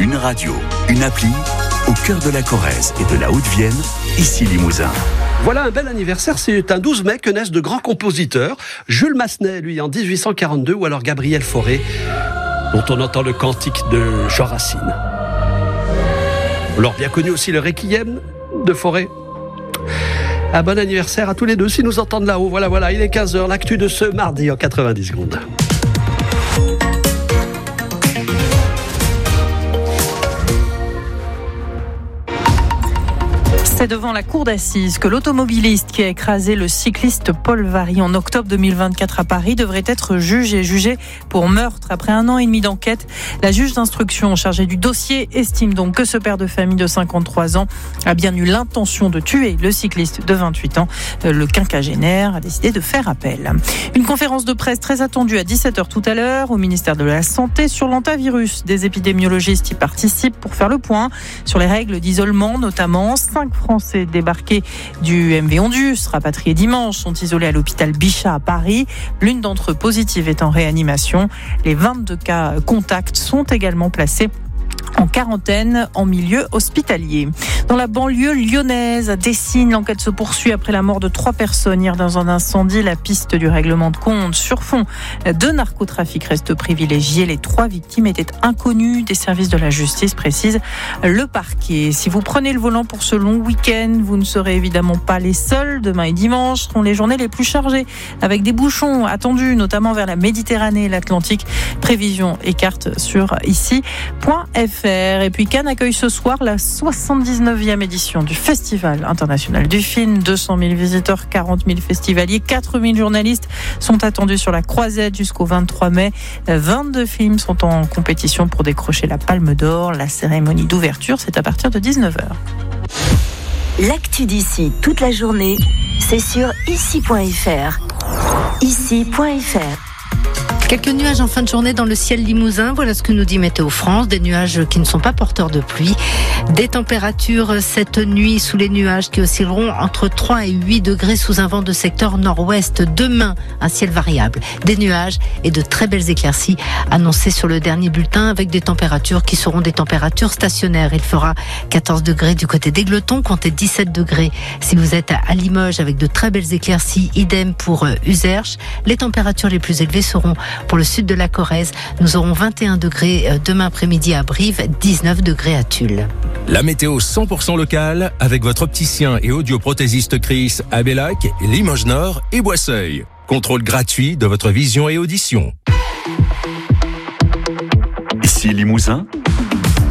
Une radio, une appli, au cœur de la Corrèze et de la Haute-Vienne, ici Limousin. Voilà un bel anniversaire, c'est un 12 mai que naissent de grands compositeurs. Jules Massenet, lui, en 1842, ou alors Gabriel Fauré, dont on entend le cantique de Jean Racine. Alors bien connu aussi le Requiem de Fauré. Un bon anniversaire à tous les deux, si nous entendent là-haut. Voilà, il est 15h, l'actu de ce mardi en 90 secondes. C'est devant la cour d'assises que l'automobiliste qui a écrasé le cycliste Paul Varry en octobre 2024 à Paris devrait être jugé pour meurtre. Après 1 an et demi d'enquête, la juge d'instruction chargée du dossier estime donc que ce père de famille de 53 ans a bien eu l'intention de tuer le cycliste de 28 ans. Le quinquagénaire a décidé de faire appel. Une conférence de presse très attendue à 17h tout à l'heure au ministère de la Santé sur l'antivirus. Des épidémiologistes y participent pour faire le point sur les règles d'isolement, notamment 5 Français débarqués du MV Ondius, rapatriés dimanche, sont isolés à l'hôpital Bichat à Paris. L'une d'entre eux positive est en réanimation. Les 22 cas contacts sont également placés en quarantaine en milieu hospitalier. Dans la banlieue lyonnaise, à Dessines, l'enquête se poursuit après la mort de 3 personnes hier dans un incendie. La piste du règlement de compte sur fond de narcotrafic reste privilégiée. Les 3 victimes étaient inconnues des services de la justice, précise le parquet. Si vous prenez le volant pour ce long week-end, vous ne serez évidemment pas les seuls. Demain et dimanche seront les journées les plus chargées, avec des bouchons attendus, notamment vers la Méditerranée et l'Atlantique. Prévision et carte sur ici.fr. Et puis Cannes accueille ce soir la 79e édition du Festival international du film. 200 000 visiteurs, 40 000 festivaliers, 4 000 journalistes sont attendus sur la croisette jusqu'au 23 mai. 22 films sont en compétition pour décrocher la Palme d'Or. La cérémonie d'ouverture, c'est à partir de 19h. L'actu d'ici toute la journée, c'est sur ici.fr. Ici.fr. Quelques nuages en fin de journée dans le ciel limousin. Voilà ce que nous dit Météo France. Des nuages qui ne sont pas porteurs de pluie. Des températures cette nuit sous les nuages qui oscilleront entre 3 et 8 degrés sous un vent de secteur nord-ouest. Demain, un ciel variable. Des nuages et de très belles éclaircies annoncées sur le dernier bulletin avec des températures qui seront des températures stationnaires. Il fera 14 degrés du côté d'Égletons, comptez 17 degrés si vous êtes à Limoges avec de très belles éclaircies. Idem pour Uzerche. Les températures les plus élevées seront pour le sud de la Corrèze. Nous aurons 21 degrés demain après-midi à Brive, 19 degrés à Tulle. La météo 100% locale avec votre opticien et audioprothésiste Chris à Bellac, Limoges Nord et Boisseuil. Contrôle gratuit de votre vision et audition. Ici Limousin,